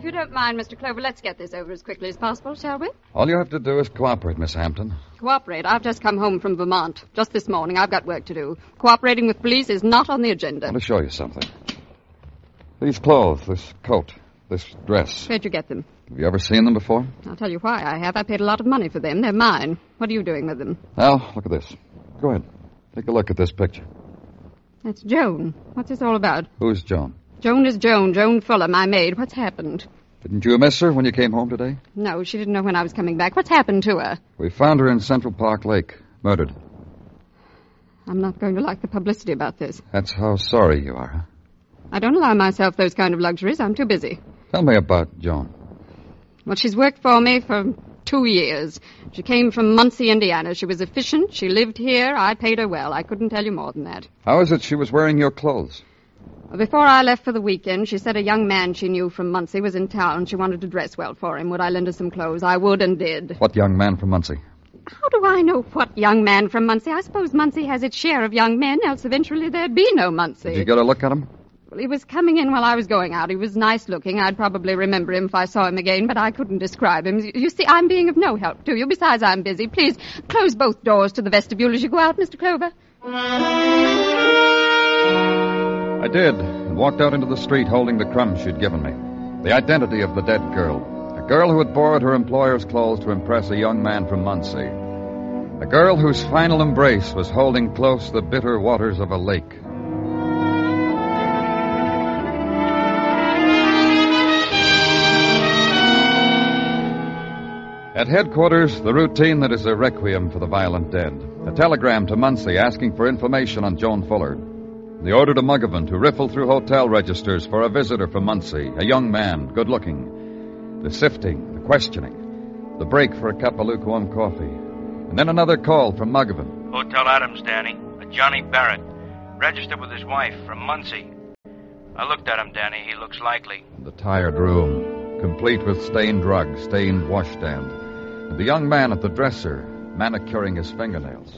If you don't mind, Mr. Clover, let's get this over as quickly as possible, shall we? All you have to do is cooperate, Miss Hampton. Cooperate? I've just come home from Vermont. Just this morning. I've got work to do. Cooperating with police is not on the agenda. I want to show you something. These clothes, this coat, this dress. Where'd you get them? Have you ever seen them before? I'll tell you why I have. I paid a lot of money for them. They're mine. What are you doing with them? Al, look at this. Go ahead. Take a look at this picture. That's Joan. What's this all about? Who's Joan? Joan is Joan. Joan Fuller, my maid. What's happened? Didn't you miss her when you came home today? No, she didn't know when I was coming back. What's happened to her? We found her in Central Park Lake, murdered. I'm not going to like the publicity about this. That's how sorry you are, huh? I don't allow myself those kind of luxuries. I'm too busy. Tell me about Joan. Well, she's worked for me for 2 years. She came from Muncie, Indiana. She was efficient. She lived here. I paid her well. I couldn't tell you more than that. How is it she was wearing your clothes? Before I left for the weekend, she said a young man she knew from Muncie was in town. She wanted to dress well for him. Would I lend her some clothes? I would and did. What young man from Muncie? How do I know what young man from Muncie? I suppose Muncie has its share of young men, else eventually there'd be no Muncie. Did you get a look at him? Well, he was coming in while I was going out. He was nice looking. I'd probably remember him if I saw him again, but I couldn't describe him. You see, I'm being of no help to you. Besides, I'm busy. Please close both doors to the vestibule as you go out, Mr. Clover. I did, and walked out into the street holding the crumbs she'd given me. The identity of the dead girl. A girl who had borrowed her employer's clothes to impress a young man from Muncie. A girl whose final embrace was holding close the bitter waters of a lake. At headquarters, the routine that is a requiem for the violent dead. A telegram to Muncie asking for information on Joan Fuller. The order to Muggavan to riffle through hotel registers for a visitor from Muncie, a young man, good-looking. The sifting, the questioning, the break for a cup of lukewarm coffee. And then another call from Muggavan. Hotel Adams, Danny. A Johnny Barrett. Registered with his wife from Muncie. I looked at him, Danny. He looks likely. The tired room, complete with stained rug, stained washstand. And the young man at the dresser, manicuring his fingernails.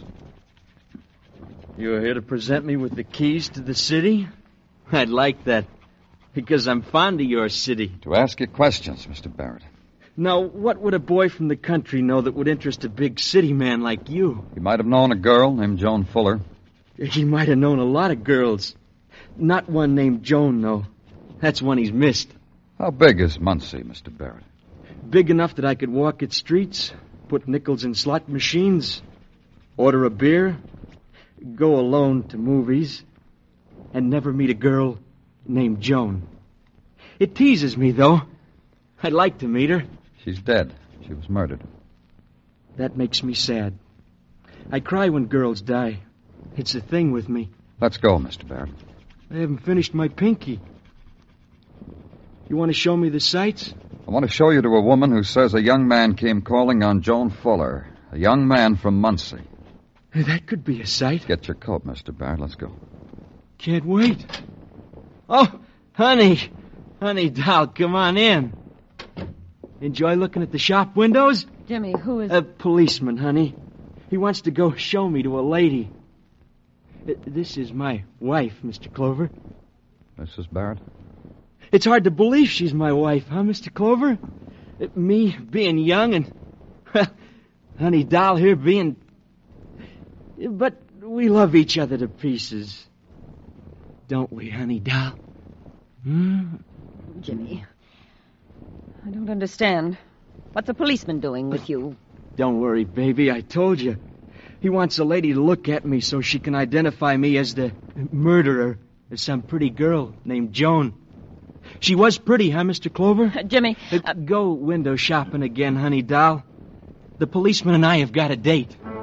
You're here to present me with the keys to the city? I'd like that, because I'm fond of your city. To ask you questions, Mr. Barrett. Now, what would a boy from the country know that would interest a big city man like you? He might have known a girl named Joan Fuller. He might have known a lot of girls. Not one named Joan, though. That's one he's missed. How big is Muncie, Mr. Barrett? Big enough that I could walk its streets, put nickels in slot machines, order a beer, go alone to movies, and never meet a girl named Joan. It teases me, though. I'd like to meet her. She's dead. She was murdered. That makes me sad. I cry when girls die. It's a thing with me. Let's go, Mr. Barrett. I haven't finished my pinky. You want to show me the sights? I want to show you to a woman who says a young man came calling on Joan Fuller, a young man from Muncie. That could be a sight. Get your coat, Mr. Barrett. Let's go. Can't wait. Oh, honey, doll, come on in. Enjoy looking at the shop windows? Jimmy, who is... A policeman, honey. He wants to go show me to a lady. This is my wife, Mr. Clover. Mrs. Barrett? It's hard to believe she's my wife, huh, Mr. Clover? Me being young and, well, honey doll here being... But we love each other to pieces. Don't we, honey doll? Jimmy, I don't understand. What's a policeman doing with you? Don't worry, baby, I told you. He wants a lady to look at me so she can identify me as the murderer of some pretty girl named Joan. She was pretty, huh, Mr. Clover? Jimmy... Go window shopping again, honey doll. The policeman and I have got a date.